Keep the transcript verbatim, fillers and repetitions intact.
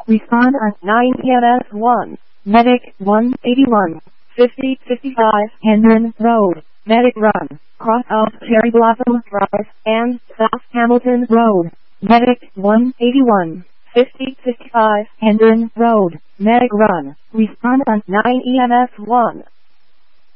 Respond on nine E M S one. Medic one eighty-one, fifty fifty-five Hendon Road. Medic run. Cross of Cherry Blossom Drive and South Hamilton Road. Medic one eighty-one, fifty fifty-five Hendon Road. Medic run. Respond on nine E M S one.